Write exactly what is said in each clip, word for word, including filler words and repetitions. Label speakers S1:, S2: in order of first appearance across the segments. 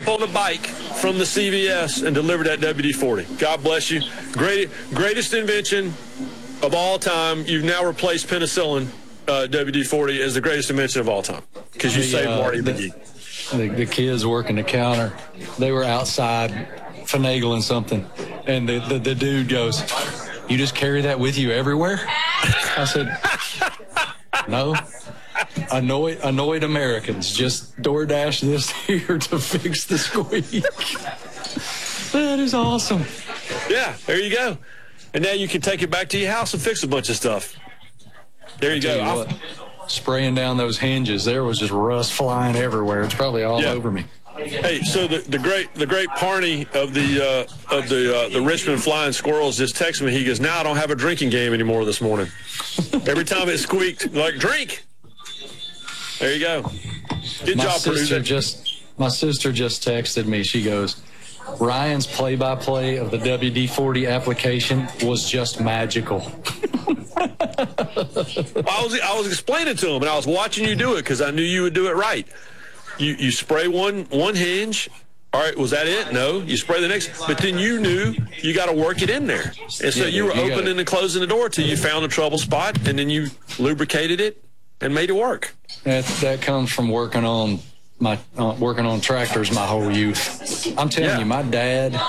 S1: on a bike from the C V S and delivered that W D forty. God bless you. Great, greatest invention of all time. You've now replaced penicillin. Uh, W D forty is the greatest invention of all time because you
S2: the,
S1: saved
S2: uh,
S1: Marty
S2: the,
S1: McGee.
S2: The, the kids working the counter, they were outside finagling something, and the, the, the dude goes, "You just carry that with you everywhere?" I said, "No. Annoyed, annoyed Americans just DoorDash this here to fix the squeak." That is awesome.
S1: Yeah, there you go. And now you can take it back to your house and fix a bunch of stuff. There you go.
S2: You what, spraying down those hinges, there was just rust flying everywhere. It's probably all
S1: yeah.
S2: over me.
S1: Hey, so the, the great the great Parney of the uh, of the uh, the Richmond Flying Squirrels just texted me. He goes, "Now I don't have a drinking game anymore this morning." Every time it squeaked, like, drink. There you go. Good
S2: my
S1: job,
S2: sister
S1: producer.
S2: Just, my sister just texted me. She goes, "Ryan's play-by-play of the W D forty application was just magical."
S1: Well, I was I was explaining to him, and I was watching you do it because I knew you would do it right. You you spray one one hinge. All right, was that it? No. You spray the next, but then you knew you got to work it in there, and so
S2: Yeah,
S1: you were
S2: you
S1: opening
S2: gotta,
S1: and closing the door till you found a trouble spot, and then you lubricated it and made it work.
S2: That that comes from working on my uh, working on tractors my whole youth. I'm telling
S1: Yeah.
S2: you, my dad,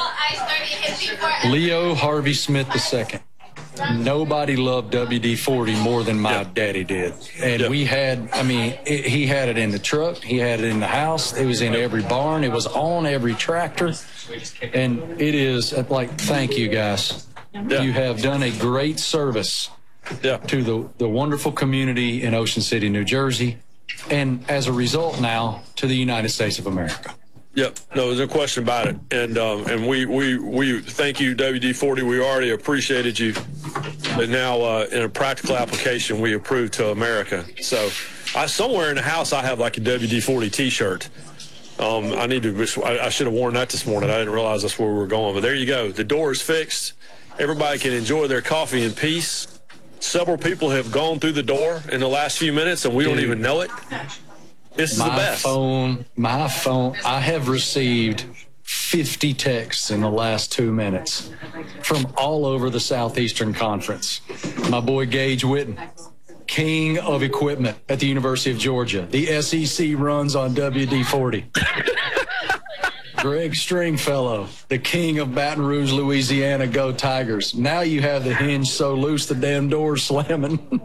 S2: Leo Harvey Smith the second. Nobody loved W D forty more than my
S1: Yep.
S2: daddy did. And
S1: Yep.
S2: we had, I mean, it, he had it in the truck. He had it in the house. It was in every barn. It was on every tractor. And it is like, thank you, guys.
S1: Yeah.
S2: You have done a great service
S1: Yeah.
S2: to the, the wonderful community in Ocean City, New Jersey. And as a result now, to the United States of America.
S1: Yep. No, there's no question about it. And um, and we, we, we thank you, W D forty. We already appreciated you. But now uh, in a practical application, we approve to America. So I, somewhere in the house, I have like a W D forty T-shirt. Um, I need to. I, I should have worn that this morning. I didn't realize that's where we were going. But there you go. The door is fixed. Everybody can enjoy their coffee in peace. Several people have gone through the door in the last few minutes, and we
S2: Dude.
S1: don't even know it. This is
S2: my
S1: the best.
S2: phone, my phone, I have received fifty texts in the last two minutes from all over the Southeastern Conference. My boy Gage Witten, king of equipment at the University of Georgia. The S E C runs on W D forty. Greg Stringfellow, the king of Baton Rouge, Louisiana. Go Tigers. Now you have the hinge so loose the damn door's slamming.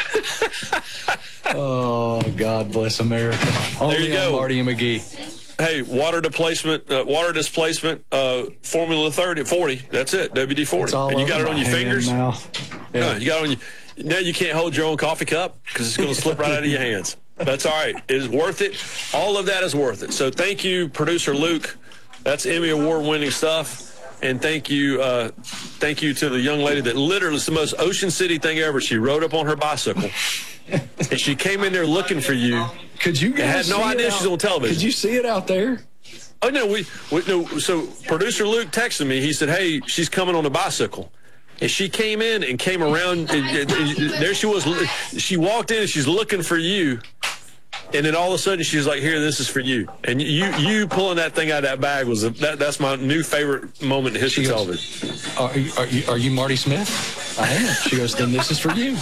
S2: Oh, God bless America. Only
S1: There you go.
S2: Marty and McGee.
S1: Hey, water displacement, uh, water displacement, uh, Formula thirty, forty. That's it, W D forty.
S2: It's all
S1: And you
S2: over
S1: got it on
S2: my
S1: your
S2: hand
S1: fingers.
S2: now. Yeah.
S1: No, you got it on your. Now you can't hold your own coffee cup because it's going to slip right out of your hands. That's all right. It is worth it. All of that is worth it. So thank you, producer Luke. That's Emmy Award-winning stuff. And thank you, uh, thank you to the young lady that literally is the most Ocean City thing ever. She rode up on her bicycle, and she came in there looking for you.
S2: Could you guys
S1: had no
S2: see
S1: idea
S2: it
S1: she's
S2: out-
S1: on television.
S2: Could you see it out there?
S1: Oh no, we, we no. So producer Luke texted me. He said, "Hey, she's coming on a bicycle," and she came in and came around. And, and, and there she was. She walked in and she's looking for you. And then all of a sudden she's like, "Here, this is for you." And you you pulling that thing out of that bag was a, that that's my new favorite moment in history
S2: She goes,
S1: television.
S2: Are, you- are, you, are you Marty Smith? I am. She goes, then this is for you.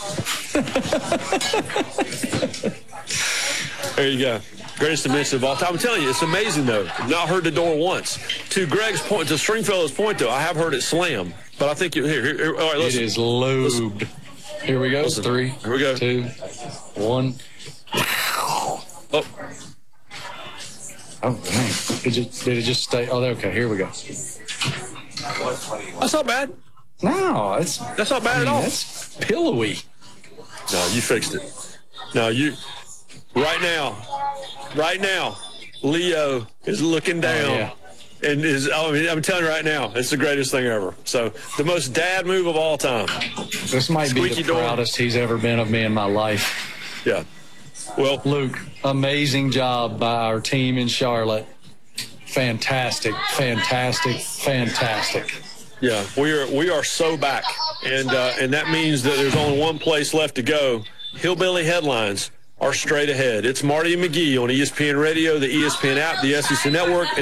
S1: There you go. Greatest invention of all time. I'm telling you, it's amazing though. I've not heard the door once. To Greg's point, to Stringfellow's point though, I have heard it slam. But I think you here. here, here all right,
S2: It
S1: listen.
S2: is lubed. Here we go.
S1: Listen.
S2: Three,
S1: Here we go.
S2: two, one.
S1: Oh,
S2: Oh, man. It just, did it just stay? Oh, okay. Here we go.
S1: that's not bad.
S2: No, it's
S1: That's not bad
S2: I mean,
S1: at all.
S2: That's pillowy.
S1: No, you fixed it. No, you. Right now, right now, Leo is looking down.
S2: Oh, yeah.
S1: And is, I mean, I'm telling you right now, it's the greatest thing ever. So, the most dad move of all time.
S2: This might be
S1: Squeaky
S2: the
S1: door.
S2: proudest he's ever been of me in my life.
S1: Yeah. Well,
S2: Luke, amazing job by our team in Charlotte. Fantastic, fantastic, fantastic.
S1: yeah, we are we are so back, and uh, and that means that there's only one place left to go. Hillbilly headlines are straight ahead. It's Marty and McGee on E S P N Radio, the E S P N app, the S E C Network.